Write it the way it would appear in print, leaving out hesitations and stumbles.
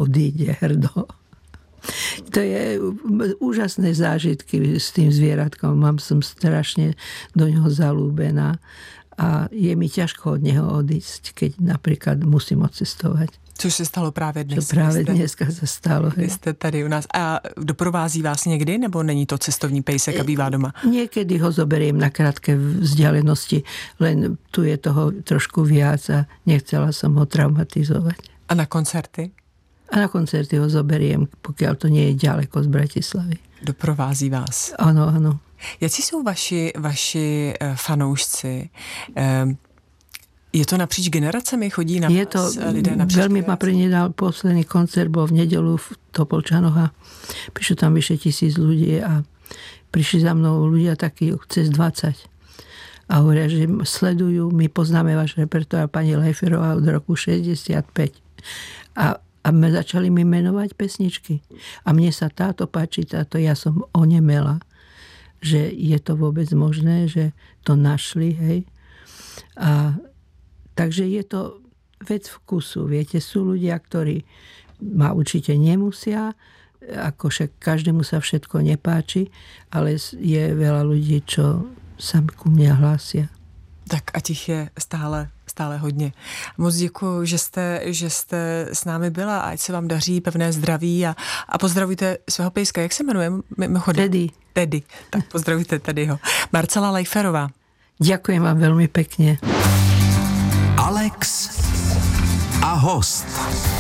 odíde hrdo. To je úžasné zážitky s tým zvieratkom. Som strašne do neho zalúbená a je mi ťažko od neho odísť, keď napríklad musím odcestovať. Což se stalo právě dnes. Co právě dneska se stalo. Vy jste tady u nás. A doprovází vás někdy, nebo není to cestovní pejsek a bývá doma? Niekedy ho zoberiem na krátke vzdialenosti, len tu je toho trošku viac a nechcela som ho traumatizovať. A na koncerty? A na koncerty ho zoberiem, pokiaľ to nie je ďaleko z Bratislavy. Doprovází vás. Áno, áno. Jaký jsou vaši fanoušci? Je to napříč generacemi? Chodí na je to, vás lidé napříč veľmi ma prinedal posledný koncert, bol v nedeľu v Topolčanoch a prišlo tam vyše 1000 ľudí a prišli za mnou ľudia takí cez 20. A hovoria, že sledujú, my poznáme váš repertoár, pani Leiferová od roku 65. A začali mi menovať pesničky. A mne sa táto páči, táto, ja som onemela, že je to vôbec možné, že to našli, hej. A takže je to vec vkusu. Viete, sú ľudia, ktorí ma určite nemusia, ako však každému sa všetko nepáči, ale je veľa ľudí, čo sa ku mne hlásia. Tak a těch je stále hodně. Moc děkuji, že jste s námi byla a ať se vám daří, pevné zdraví a pozdravujte svého pejska. Jak se jmenuje? Teddy. Tak pozdravujte Teddyho. Marcela Leiferová. Ďakujem vám veľmi pekne. Alex a host.